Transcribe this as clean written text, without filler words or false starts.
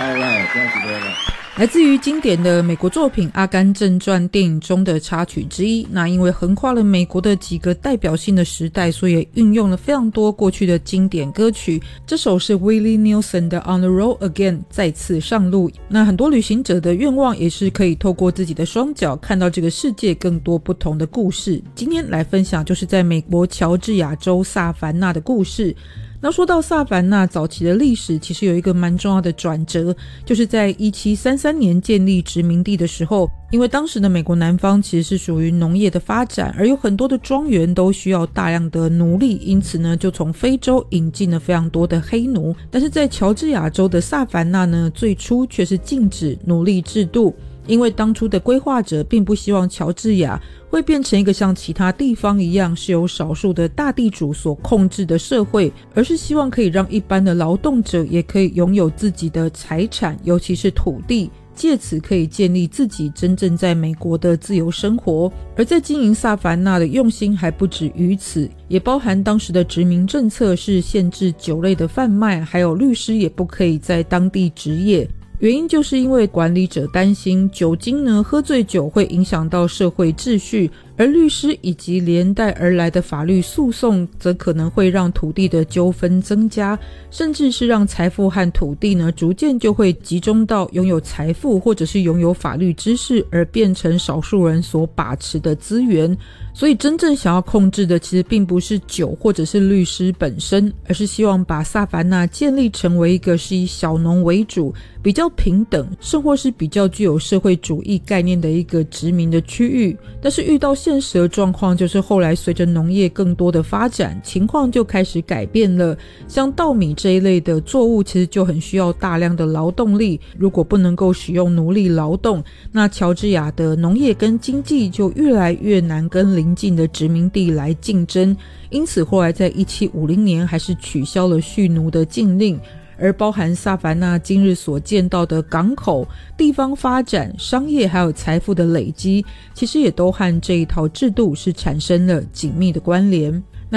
来自于经典的美国作品《阿甘正传》电影中的插曲之一，那因为横跨了美国的几个代表性的时代，所以也运用了非常多过去的经典歌曲。这首是 Willie Nelson 的 On the Road Again 再次上路。那很多旅行者的愿望也是可以透过自己的双脚看到这个世界更多不同的故事。今天来分享就是在美国乔治亚州萨凡纳的故事。那说到萨凡纳早期的历史，其实有一个蛮重要的转折，就是在1733年建立殖民地的时候，因为当时的美国南方其实是属于农业的发展，而有很多的庄园都需要大量的奴隶，因此呢就从非洲引进了非常多的黑奴。但是在乔治亚州的萨凡纳呢，最初却是禁止奴隶制度，因为当初的规划者并不希望乔治亚会变成一个像其他地方一样是由少数的大地主所控制的社会，而是希望可以让一般的劳动者也可以拥有自己的财产，尤其是土地，借此可以建立自己真正在美国的自由生活。而在经营萨凡纳的用心还不止于此，也包含当时的殖民政策是限制酒类的贩卖，还有律师也不可以在当地执业。原因就是因为管理者担心酒精呢，喝醉酒会影响到社会秩序，而律师以及连带而来的法律诉讼则可能会让土地的纠纷增加，甚至是让财富和土地呢逐渐就会集中到拥有财富或者是拥有法律知识而变成少数人所把持的资源。所以真正想要控制的其实并不是酒或者是律师本身，而是希望把萨凡纳建立成为一个是以小农为主，比较平等，甚或是比较具有社会主义概念的一个殖民的区域。但是遇到现实的状况，就是后来随着农业更多的发展，情况就开始改变了。像稻米这一类的作物其实就很需要大量的劳动力，如果不能够使用奴隶劳动，那乔治亚的农业跟经济就越来越难跟邻近的殖民地来竞争。因此后来在1750年还是取消了蓄奴的禁令，而包含萨凡纳今日所见到的港口、地方发展、商业还有财富的累积，其实也都和这一套制度是产生了紧密的关联。